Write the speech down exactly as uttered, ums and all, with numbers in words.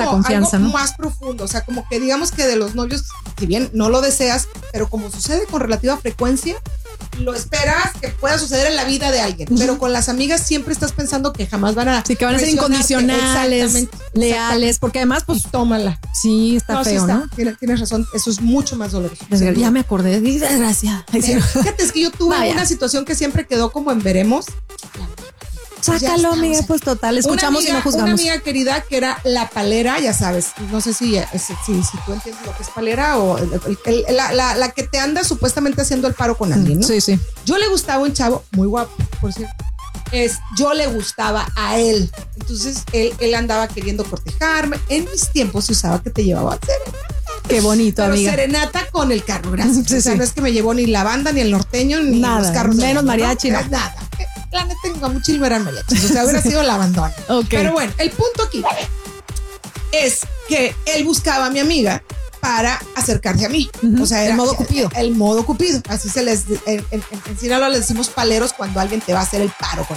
la confianza, algo ¿no? más profundo, o sea, como que digamos que de los novios, si bien no lo deseas, pero como sucede con relativa frecuencia, lo esperas que pueda suceder en la vida de alguien, uh-huh. pero con las amigas siempre estás pensando que jamás van a sí, que van a ser incondicionales, exactamente, leales, exactamente. porque además pues y tómala. Sí, está no, feo, sí está. ¿no? Tienes, tienes razón, eso es mucho más doloroso. Desgra- ya me acordé, desgraciada. Fíjate, es que yo tuve Vaya. una situación que siempre quedó como en veremos. Sácalo, amiga, pues total, escuchamos amiga, y no juzgamos. Una amiga querida que era la palera, ya sabes, no sé si, si, si tú entiendes lo que es palera o el, el, el, la, la, la que te anda supuestamente haciendo el paro con alguien, ¿no? Sí, sí. Yo le gustaba un chavo muy guapo, por cierto. Es, yo le gustaba a él. Entonces él, él andaba queriendo cortejarme. En mis tiempos se usaba que te llevaba a serenata. Qué bonito, Pero amiga. Serenata con el carro, gracias. Sí, o sea, sí. no es que me llevó ni la banda, ni el norteño, ni nada, los carros. Menos de mariachi, no, no. Nada. La neta, en Guamuchil no eran mariachis. O sea, hubiera sido la abandona. Okay. Pero bueno, el punto aquí es que él buscaba a mi amiga para acercarse a mí. Uh-huh. O sea, era el modo cupido. El, el modo cupido. Así se les, en, en, en Sinaloa les decimos paleros cuando alguien te va a hacer el paro con